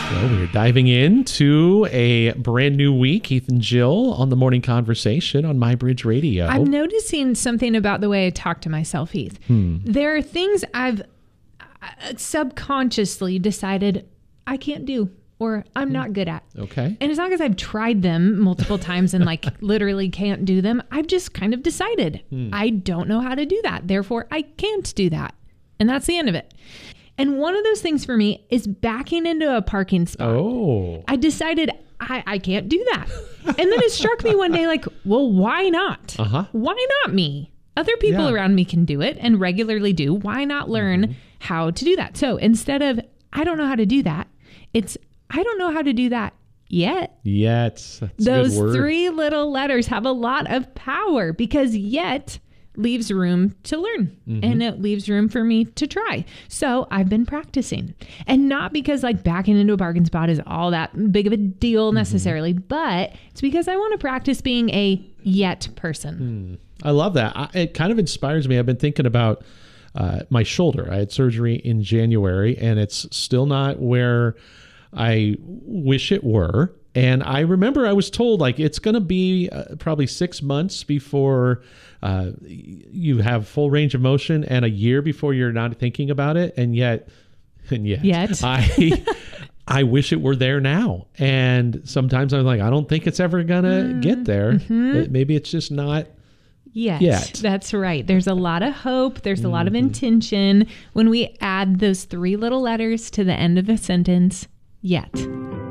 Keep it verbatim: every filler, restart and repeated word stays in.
Well, we're diving into a brand new week. Keith and Jill on the Morning Conversation on MyBridge Radio. I'm noticing something about the way I talk to myself, Heath. Hmm. There are things I've subconsciously decided I can't do or I'm not good at. Okay. And as long as I've tried them multiple times and like literally can't do them, I've just kind of decided hmm. I don't know how to do that. Therefore, I can't do that. And that's the end of it. And one of those things for me is backing into a parking spot. Oh. I decided I, I can't do that. And then it struck me one day like, well, why not? Uh-huh. Why not me? Other people yeah. around me can do it and regularly do. Why not learn mm-hmm. how to do that? So instead of, I don't know how to do that, it's, I don't know how to do that yet. Yet. That's Those a good word. Three little letters have a lot of power because yet leaves room to learn mm-hmm. and it leaves room for me to try. So I've been practicing, and not because like backing into a parking spot is all that big of a deal necessarily, mm-hmm. but it's because I want to practice being a yet person. Mm. I love that. I, it kind of inspires me. I've been thinking about uh, my shoulder. I had surgery in January and it's still not where I wish it were. And I remember I was told like it's going to be uh, probably six months before uh, you have full range of motion and a year before you're not thinking about it. And yet, and yet, yet. I I wish it were there now. And sometimes I'm like, I don't think it's ever going to mm, get there. Mm-hmm. Maybe it's just not yet. yet. That's right. There's a lot of hope. There's a mm-hmm. lot of intention when we add those three little letters to the end of a sentence, yet.